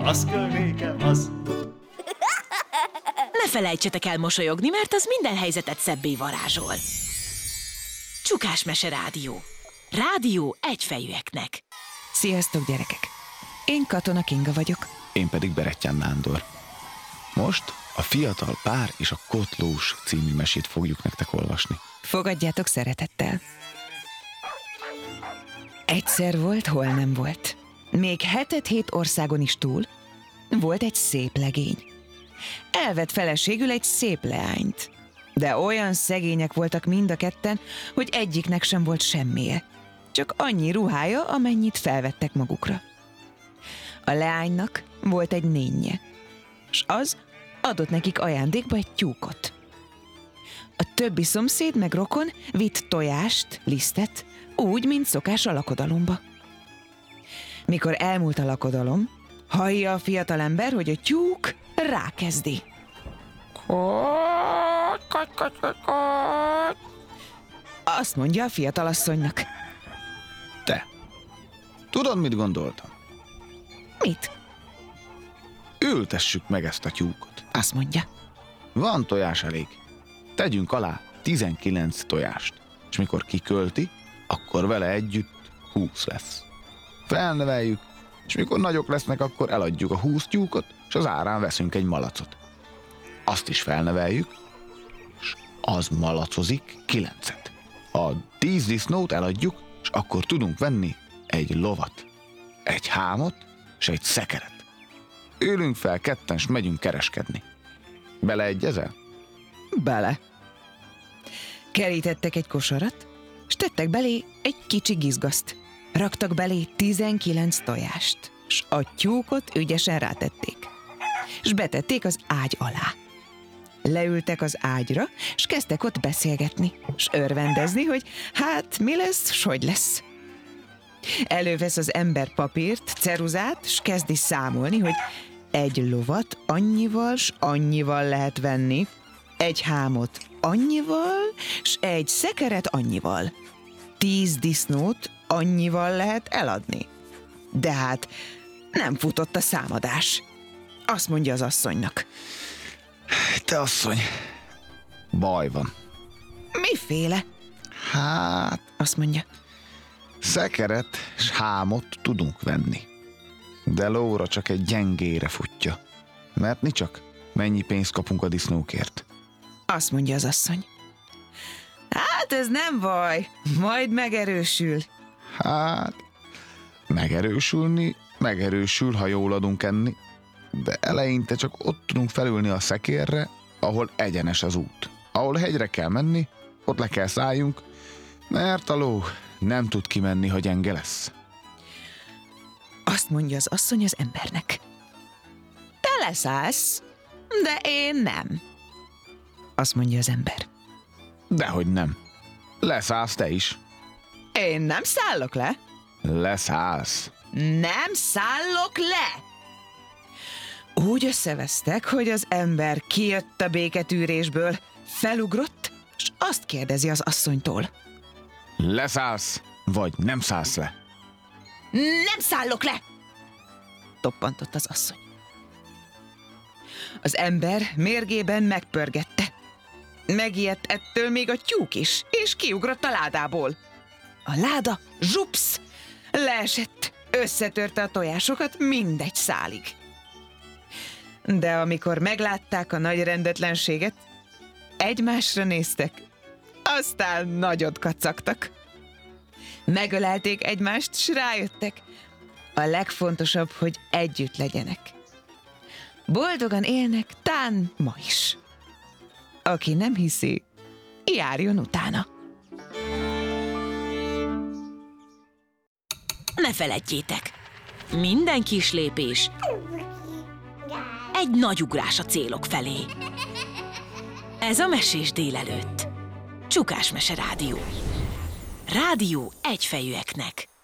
az kell nékem, az. Ne felejtsetek el mosolyogni, mert az minden helyzetet szebbé varázsol. Csukás Mese Rádió. Rádió egyfejűeknek. Sziasztok, gyerekek! Én Katona Kinga vagyok. Én pedig Berettyán Nándor. Most a Fiatal pár és a Kotlós című mesét fogjuk nektek olvasni. Fogadjátok szeretettel. Egyszer volt, hol nem volt. Még 7 országon is túl volt egy szép legény. Elvett feleségül egy szép leányt. De olyan szegények voltak mind a ketten, hogy egyiknek sem volt semmije. Csak annyi ruhája, amennyit felvettek magukra. A leánynak volt egy nénje, s az adott nekik ajándékba egy tyúkot. A többi szomszéd meg rokon vitt tojást, lisztet, úgy, mint szokás a lakodalomba. Mikor elmúlt a lakodalom, hallja a fiatalember, hogy a tyúk rákezdi. Azt mondja a fiatalasszonynak. Te, tudod, mit gondoltam? Mit? Ültessük meg ezt a tyúkot. Azt mondja. Van tojás elég. Tegyünk alá 19 tojást, és mikor kikölti, akkor vele együtt 20 lesz. Felneveljük, és mikor nagyok lesznek, akkor eladjuk a 20 tyúkot, és az árán veszünk egy malacot. Azt is felneveljük, és az malacozik 9-et. A 10 disznót eladjuk, és akkor tudunk venni egy lovat, egy hámot, és egy szekeret. Ülünk fel ketten, és megyünk kereskedni. Beleegyezel? Bele. Kerítettek egy kosarat, s tettek belé egy kicsi gizgaszt. Raktak belé 19 tojást, s a tyúkot ügyesen rátették. S betették az ágy alá. Leültek az ágyra, s kezdtek ott beszélgetni, s örvendezni, hogy hát mi lesz, s hogy lesz. Elővesz az ember papírt, ceruzát, s kezdi számolni, hogy egy lovat annyival s annyival lehet venni, egy hámot annyival, s egy szekeret annyival. 10 disznót annyival lehet eladni. De hát nem futott a számadás. Azt mondja az asszonynak. Te asszony, baj van. Miféle? Hát, Azt mondja. szekeret és hámot tudunk venni. De lóra csak egy gyengére futja. Mert ni csak mennyi pénzt kapunk a disznókért. Azt mondja az asszony. Hát ez nem baj, majd megerősül. Hát, megerősül, ha jól adunk enni. De eleinte csak ott tudunk felülni a szekérre, ahol egyenes az út. Ahol hegyre kell menni, ott le kell szálljunk, mert a ló nem tud kimenni, ha gyenge lesz. Azt mondja az asszony az embernek. Te leszállsz, de én nem. Azt mondja az ember. Dehogy nem. Leszállsz te is. Én nem szállok le. Leszállsz. Nem szállok le! Úgy összevesztek, hogy az ember kijött a béketűrésből, felugrott, és azt kérdezi az asszonytól. Leszállsz, vagy nem szállsz le? Nem szállok le! Toppantott az asszony. Az ember mérgében megpörgette. Megijedt ettől még a tyúk is, és kiugrott a ládából. A láda zsupsz! Leesett, összetörte a tojásokat mindegy szálig. De amikor meglátták a nagy rendetlenséget, egymásra néztek, aztán nagyot kacagtak. Megölelték egymást, s rájöttek. A legfontosabb, hogy együtt legyenek. Boldogan élnek, tán ma is. Aki nem hiszi, járjon utána. Ne feledjétek, minden kis lépés egy nagy ugrás a célok felé. Ez a Mesés délelőtt. Csukás Mese Rádió. Rádió egyfejűeknek.